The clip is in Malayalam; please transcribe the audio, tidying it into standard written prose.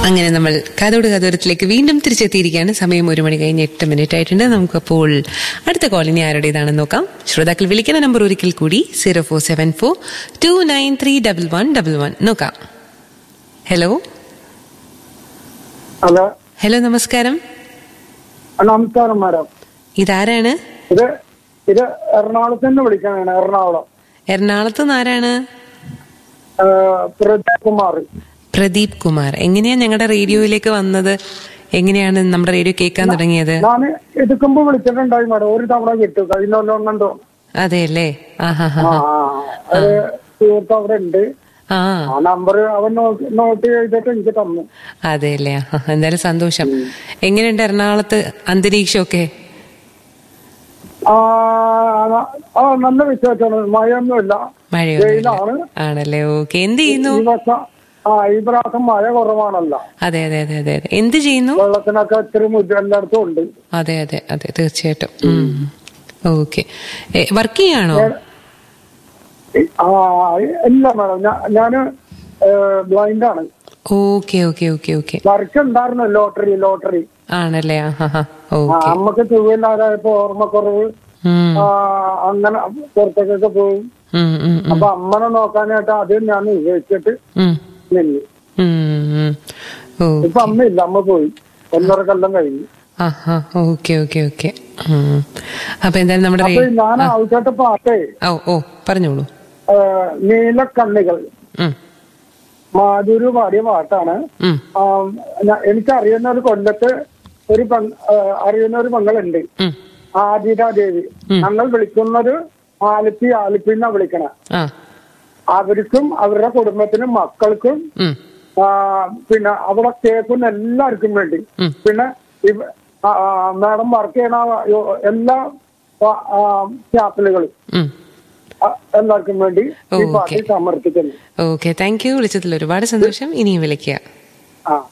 അങ്ങനെ നമ്മൾ കാതോട് കാതോരത്തിലേക്ക് വീണ്ടും തിരിച്ചെത്തിയിരിക്കുകയാണ്. സമയം 1 മണി കഴിഞ്ഞ് 8 ആയിട്ടുണ്ട്. നമുക്കപ്പോൾ അടുത്ത കോളിനി ആരുടേതാണെന്ന് നോക്കാം. ശ്രോതാക്കൾ വിളിക്കുന്ന നമ്പർ ഒരിക്കൽ കൂടി 0474293111 നോക്കാം. ഹലോ ഹലോ ഹലോ നമസ്കാരം. നമസ്കാരം മാഡം. ഇതാരാണ്? ഇത് എറണാകുളത്ത് നിന്ന് വിളിക്കാനാണ്. എറണാകുളത്ത് നിന്ന് ആരാണ്? പ്രദീപ് കുമാർ. പ്രദീപ് കുമാർ, എങ്ങനെയാ ഞങ്ങളുടെ റേഡിയോയിലേക്ക് വന്നത്? എങ്ങനെയാണ് നമ്മുടെ റേഡിയോ കേൾക്കാൻ തുടങ്ങിയത്? ഞാൻ എടുക്കുമ്പോ വിളിച്ചിട്ടുണ്ടായി മാഡം. ഒരു തവണ കിട്ടും, കഴിഞ്ഞ കൊല്ലം. അതെ അല്ലേ? സുഹൃത്ത് അവിടെ ഉണ്ട്. ആ നമ്പർ അവൻ നോട്ട് ചെയ്തിട്ട് എനിക്ക് തന്നു. അതെ അല്ലേ? എന്തായാലും സന്തോഷം. എങ്ങനെയുണ്ട് എറണാകുളത്ത് അന്തരീക്ഷമൊക്കെ? നല്ല വിശേഷമാണ്. മഴയൊന്നുമില്ല, വെയിലാണ്. ആണല്ലേ? ഓക്കെ. എന്ത് ചെയ്യുന്നു? ഈ പ്രാവശ്യം മഴ കുറവാണല്ലോ. അതെ അതെ അതെ അതെ. എന്ത് ചെയ്യുന്നു? വെള്ളത്തിനൊക്കെ ഒത്തിരി എല്ലായിടത്തും ഉണ്ട്. അതെ അതെ അതെ, തീർച്ചയായിട്ടും. ഓക്കെ. വർക്ക് ചെയ്യാണോ? ഇല്ല മാഡം, ഞാന് ബ്ലൈൻഡ് ആണ്. Okay okay okay okay. Work ഉണ്ടായിരുന്നു, ലോട്ടറി ആണല്ലേ? അമ്മക്ക് സുഖമില്ലാതായപ്പോ ഓർമ്മക്കുറവ്, അങ്ങനെ പുറത്തേക്കൊക്കെ പോകും. അപ്പൊ അമ്മനെ നോക്കാനായിട്ട് ആദ്യം ഞാൻ ഉപയോഗിച്ചിട്ട് നിന്നു. ഇപ്പൊ അമ്മയില്ല, അമ്മ പോയി. 1.5 കൊല്ലം കഴിഞ്ഞു. Okay okay okay. അപ്പൊ എന്തായാലും നമ്മുടെ ഞാൻ ആവശ്യമായിട്ട് പാട്ടേ പറഞ്ഞോളൂ. നീലക്കണ്ണികൾ മാധുര് പാടിയ പാട്ടാണ്. എനിക്കറിയുന്ന ഒരു കൊല്ലത്ത് അറിയുന്ന ഒരു പെങ്ങളുണ്ട്, ആതിര ദേവി. ഞങ്ങൾ വിളിക്കുന്നത് ആലിപ്പിന്നാ വിളിക്കണേ. അവർക്കും അവരുടെ കുടുംബത്തിനും മക്കൾക്കും പിന്നെ അവിടെ കേൾക്കുന്ന എല്ലാവർക്കും വേണ്ടി, പിന്നെ മാഡം വർക്ക് ചെയ്യണ എല്ലാ ചാപ്പലുകളും എല്ലാവർക്കും വേണ്ടി ഈ പാർട്ടി സമർപ്പിക്കുന്നു. Okay, thank you. വിളിച്ചതിൽ ഒരുപാട് സന്തോഷം. ഇനിയും വിളിക്കുക.